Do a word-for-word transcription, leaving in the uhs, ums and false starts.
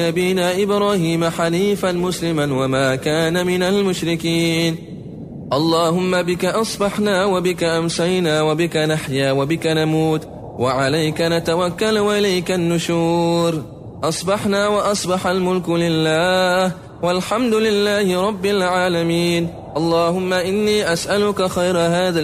نبينا إبراهيم حنيفا مسلما وما كان من المشركين. اللهم بك أصبحنا وبك أمسينا وبك نحيا وبك نموت وعليك نتوكل وإليك النشور. أصبحنا وأصبح الملك لله والحمد لله رب العالمين. اللهم إني أسألك خير هذا